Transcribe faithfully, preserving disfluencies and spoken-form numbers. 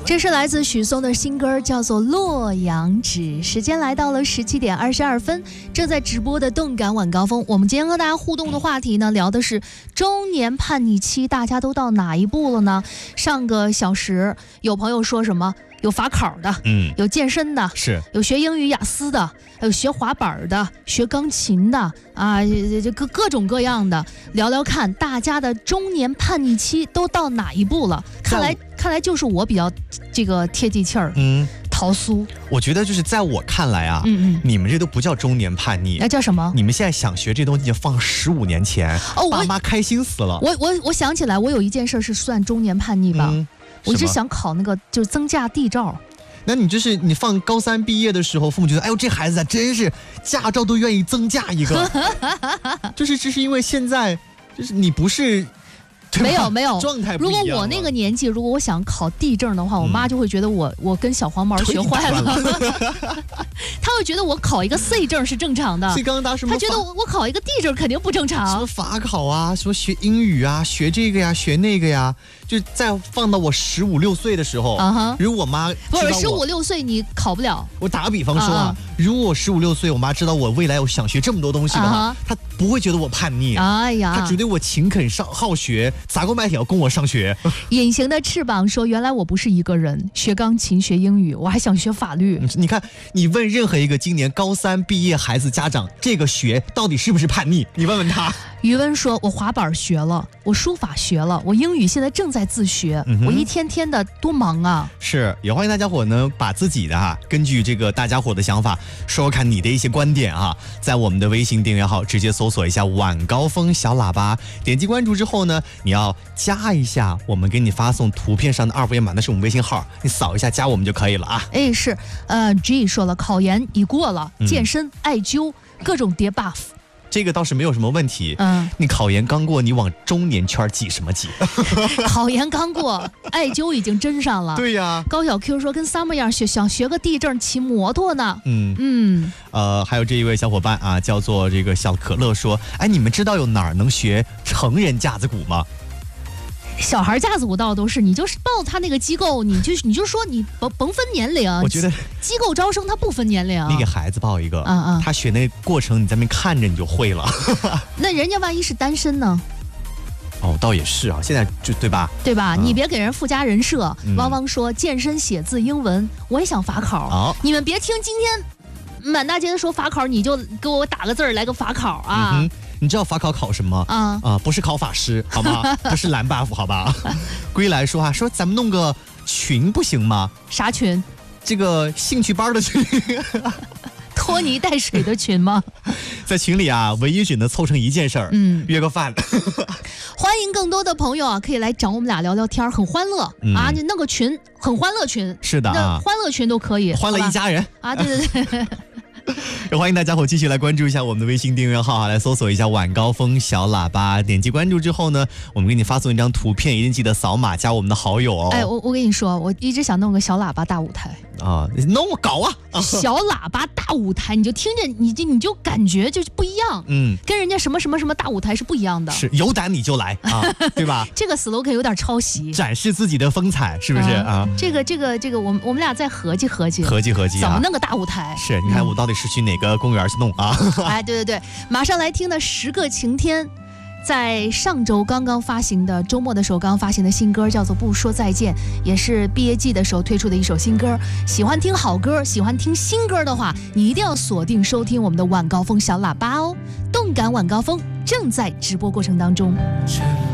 这是来自许嵩的新歌，叫做《洛阳纸》。时间来到了十七点二十二分，正在直播的动感晚高峰。我们今天和大家互动的话题呢，聊的是中年叛逆期，大家都到哪一步了呢？上个小时有朋友说什么？有法考的，嗯，有健身的， 是有学英语雅思的，还有学滑板的，学钢琴的啊，这各各种各样的，聊聊看大家的中年叛逆期都到哪一步了？看来看来就是我比较这个贴地气儿，嗯，桃酥。 我觉得就是在我看来啊，嗯嗯，你们这都不叫中年叛逆， 那叫什么？ 你们现在想学这东西就放十五年前，哦，爸妈开心死了。 我我我想起来，我有一件事是算中年叛逆吧。嗯，我一直想考那个就是增驾地照。 那你就是你放高三毕业的时候，父母觉得哎呦这孩子啊真是驾照都愿意增驾一个，就是这是因为现在就是你不是。 没有没有， 状态不一样。如果我那个年纪，如果我想考地证的话，我妈就会觉得我我跟小黄毛学坏了，她会觉得我考一个 C 证是正常的。 所以刚刚答什么？ 她觉得我我考一个地证肯定不正常。 什么法考啊，什么学英语啊，学这个呀，学那个呀，就再放到我十五六岁的时候，啊、如果我妈不是十五六岁你考不了。 我打个比方说啊，啊如果我十五六岁，我妈知道我未来我想学这么多东西的话，啊、她不会觉得我叛逆。哎呀，她觉得我勤恳上好学。砸锅卖铁要供我上学。 隐形的翅膀说：“原来我不是一个人，学钢琴、学英语，我还想学法律。” 你看，你问任何一个今年高三毕业孩子家长，这个学到底是不是叛逆？你问问他。 余温说：“我滑板学了，我书法学了，我英语现在正在自学，嗯、我一天天的多忙啊！” 是，也欢迎大家伙呢，把自己的哈、啊，根据这个大家伙的想法，说说看你的一些观点啊，在我们的微信订阅号直接搜索一下“晚高峰小喇叭”，点击关注之后呢，你要加一下我们给你发送图片上的二维码，那是我们微信号，你扫一下加我们就可以了啊。 哎，是，呃 ，G 说了，考研已过了，健身、嗯、艾灸，各种叠 buff。 这个倒是没有什么问题，嗯，你考研刚过，你往中年圈挤什么挤？ 考研刚过，艾灸已经真上了。 对呀。 高小 Q 说跟 Summer 一样学想学个地证骑摩托呢。 嗯嗯，呃，还有这一位小伙伴啊，叫做这个小可乐说，哎，你们知道有哪儿能学成人架子鼓吗？ 小孩架子鼓倒都是，你就是报他那个机构，你就你就说你甭甭分年龄。 我觉得机构招生他不分年龄。 你给孩子报一个，嗯嗯，他学那过程你在那边看着你就会了。 那人家万一是单身呢？ 哦，倒也是啊，现在就对吧？ 对吧？嗯、你别给人附加人设。嗯、汪汪说健身、写字、英文，我也想法考。哦、你们别听今天满大街的说法考，你就给我打个字儿来个法考啊。嗯， 你知道法考考什么啊？啊，不是考法师，好吗？不是蓝 buff， 好吧？归来说啊，说咱们弄个群不行吗？ 啥群？ 这个兴趣班的群。 拖泥带水的群吗？ 在群里啊，唯一只能凑成一件事儿，嗯，约个饭。 欢迎更多的朋友啊，可以来找我们俩聊聊天，很欢乐、嗯、啊！你弄个群，很欢乐群。 是的啊， 欢乐群都可以， 欢乐一家人啊！对对对。 也欢迎大家伙继续来关注一下我们的微信订阅号啊，来搜索一下晚高峰小喇叭，点击关注之后呢，我们给你发送一张图片，一定记得扫码加我们的好友哦。 哎，我我跟你说，我一直想弄个小喇叭大舞台啊，弄我搞啊！ 小喇叭大舞台，你就听着，你就你就感觉就是不一样，嗯，跟人家什么什么什么大舞台是不一样的。 是，有胆你就来啊，对吧？ 这个 slogan 有点抄袭， 展示自己的风采，是不是啊？啊这个这个这个，我们我们俩再合计合计， 合计合计、啊， 怎么弄个大舞台？ 是，你看我到底是去哪个公园去弄啊？ 哎，对对对，马上来听的《十个晴天》，在上周刚刚发行的，周末的时候刚刚发行的新歌叫做《不说再见》，也是毕业季的时候推出的一首新歌。喜欢听好歌，喜欢听新歌的话，你一定要锁定收听我们的晚高峰小喇叭哦。动感晚高峰正在直播过程当中。